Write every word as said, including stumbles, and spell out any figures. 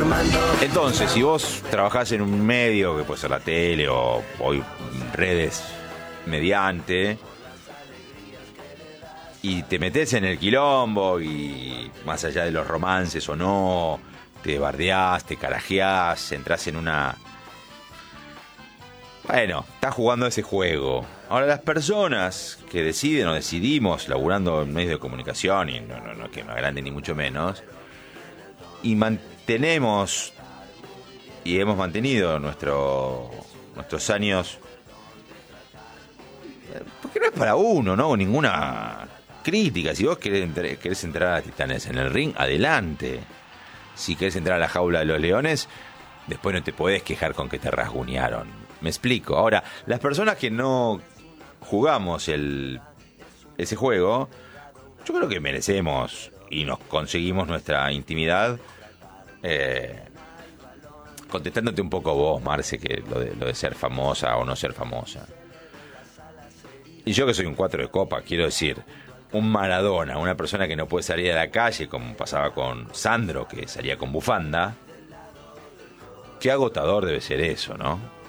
Entonces, si vos trabajás en un medio, que puede ser la tele o hoy redes mediante, y te metés en el quilombo y más allá de los romances o no, te bardeás, te carajeás, entrás en una... Bueno, estás jugando ese juego. Ahora, las personas que deciden o decidimos, laburando en medios de comunicación, y no, no, no que me agrande ni mucho menos, y mantenemos y hemos mantenido nuestro, nuestros años, porque no es para uno, ¿no? Ninguna crítica. Si vos querés, entrar, querés entrar a Titanes en el ring, adelante. Si querés entrar a la jaula de los leones, después no te podés quejar con que te rasguñaron. Me explico. Ahora, las personas que no jugamos el ese juego, yo creo que merecemos y nos conseguimos nuestra intimidad, eh, contestándote un poco vos, Marce, que lo de, lo de ser famosa o no ser famosa. Y yo que soy un cuatro de copa, quiero decir, un Maradona, una persona que no puede salir a la calle, como pasaba con Sandro, que salía con bufanda, qué agotador debe ser eso, ¿no?